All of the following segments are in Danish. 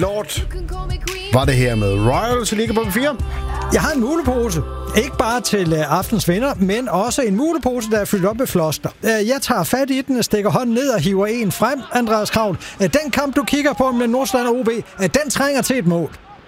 Lord var det her med Royals i Liga på 4. Jeg har en mulepose. Ikke bare til aftens venner, men også en mulepose, der er fyldt op med floskler. Jeg tager fat i den, stikker hånden ned og hiver en frem, Andreas Kraul. Den kamp, du kigger på med Nordsjælland og OB, den trænger til et mål.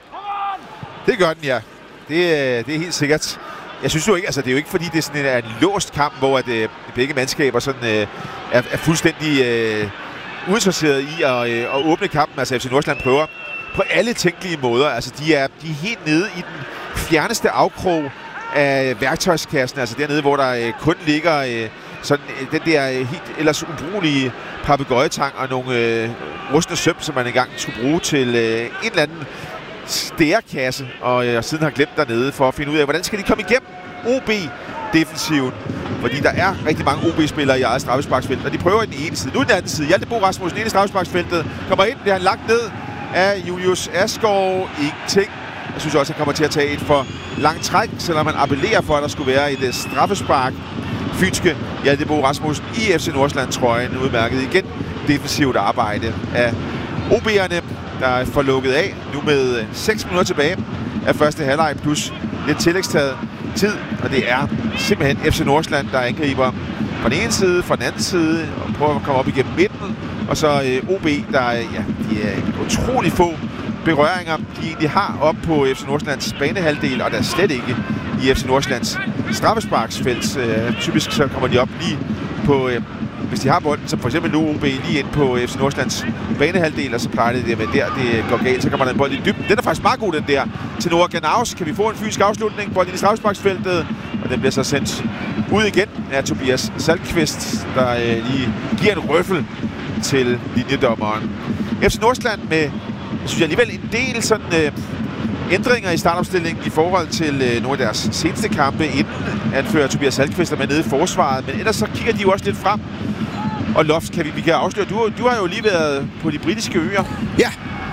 Det gør den, ja. Det er helt sikkert. Jeg synes jo ikke, altså det er jo ikke fordi, det er sådan en låst kamp, hvor at, begge mandskaber sådan, er fuldstændig uinteresseret i at åbne kampen. Altså FC Nordsjælland prøver på alle tænkelige måder. Altså de er helt nede i den fjerneste afkrog af værktøjskassen. Altså dernede, hvor der kun ligger sådan den der helt ellers ubrugelige papegøjetang og nogle rustne søm, som man engang skulle bruge til en eller anden stærekasse, og siden har glemt dernede for at finde ud af, hvordan skal de komme igennem OB-defensiven. Fordi der er rigtig mange OB-spillere i eget straffesparksfelt, og de prøver i den ene side. Nu i den anden side. Hjalte Bo Rasmussen inde i straffesparksfeltet kommer ind, bliver han lagt ned af Julius Asgaard. Ingenting. Jeg synes også, han kommer til at tage et for langt træk, selvom man appellerer for, at der skulle være et straffespark. Fynske Hjalte Bo Rasmussen i FC Nordsjælland-trøjen udmærket igen. Defensivt arbejde af OB'erne, der får lukket af nu med 6 minutter tilbage af første halvleg plus lidt tillægstaget tid, og det er simpelthen FC Nordsjælland, der angriber fra den ene side, fra den anden side og prøver at komme op igennem midten, og så OB, der de er utrolig få berøringer, de egentlig har op på FC Nordsjællands banehalvdel, og der er slet ikke i FC Nordsjællands straffesparksfelt. Typisk så kommer de op lige på hvis de har bolden, som for eksempel nu OB lige ind på FC Nordsjællands banehalvdel, og så plejer det med der, det går galt, så kommer der en bold i dybden. Den er faktisk meget god, den der. Til Noah Ganaus kan vi få en fysisk afslutning, bold i straffesparksfeltet, og den bliver så sendt ud igen af Tobias Saltqvist, der lige giver en røffel til linjedommeren. FC Nordsjælland med, synes jeg alligevel, en del sådan ændringer i startopstillingen i forhold til nogle af deres seneste kampe, inden anfører Tobias Saltqvist er med nede i forsvaret, men ellers så kigger de jo også lidt frem. Og Loft, vi kan afsløre, du har jo lige været på de britiske øer. Ja.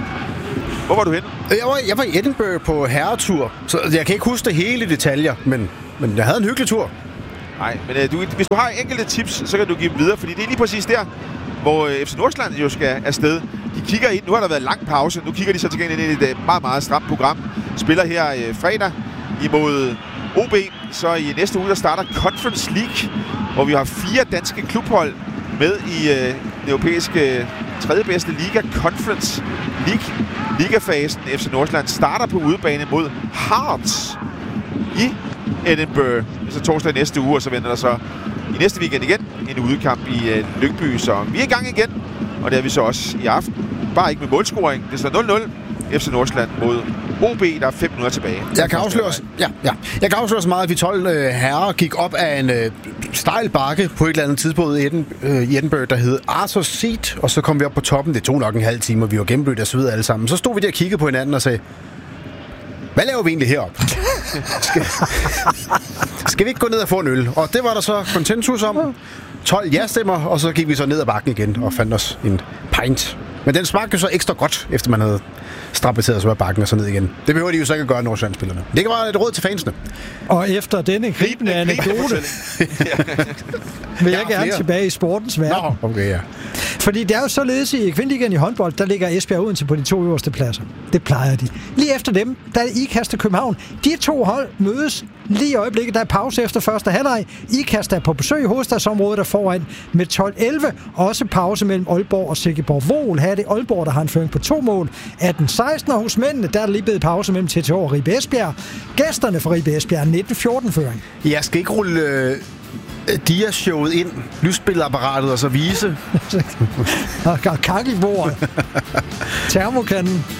Hvor var du henne? Jeg var i Edinburgh på herretur, så jeg kan ikke huske det hele i detaljer, men jeg havde en hyggelig tur. Nej, men hvis du har enkelte tips, så kan du give dem videre, fordi det er lige præcis der, hvor FC Nordsjælland jo skal afsted. De kigger ind, nu har der været lang pause, nu kigger de så til gengæld ind i et meget, meget stramt program. Spiller her fredag imod OB, så i næste uge der starter Conference League, hvor vi har 4 danske klubhold med i den europæiske tredje bedste liga, Conference League. Ligafasen FC Nordsjælland starter på udebane mod Hearts i Edinburgh. Så torsdag næste uge, og så venter der så i næste weekend igen en udekamp i Lyngby. Så vi er i gang igen, og det er vi så også i aften. Bare ikke med målscoring. Det står 0-0. FC Nordsjælland mod OB, der er 5 minutter tilbage. Jeg kan afsløre så meget, at vi 12 herrer gik op af en stejl bakke på et eller andet tidspunkt i Edinburgh, der hed Arthur's Seat, og så kom vi op på toppen. Det tog nok en halv time, og vi var gennemblødt og så videre alle sammen. Så stod vi der og kiggede på hinanden og sagde, hvad laver vi egentlig heroppe? Skal vi ikke gå ned og få en øl? Og det var der så konsensus om. 12 ja-stemmer, og så gik vi så ned ad bakken igen og fandt os en pint. Men den smagte jo så ekstra godt, efter man havde strapateret sig af bakken og så ned igen. Det behøver de jo så ikke at gøre, Nordsjællandsspillerne. Det kan være et råd til fansene. Og efter denne gribende anekdote vil jeg gerne tilbage i sportens verden. Nå, okay, ja. Fordi det er jo således i Kvindeligaen i håndbold, der ligger Esbjerg Odense på de 2 øverste pladser. Det plejer de. Lige efter dem, der er IKAST og København. De 2 hold mødes lige i øjeblikket. Der er pause efter første halvleg. IKAST er på besøg i hovedstadsområdet der foran med 12-11. Også pause mellem Aalborg og Silkeborg-Vol. Her er det Aalborg, der har en føring på 2 mål. 18-16, og hos mændene, der er der lige blevet pause mellem TTH og Ribe Esbjerg. Gæsterne for Ribe Esbjerg 19-14 føring. Jeg skal ikke rulle Dia-showet ind, lysspilleapparatet og så vise. Og kakkelbordet. Termokanden.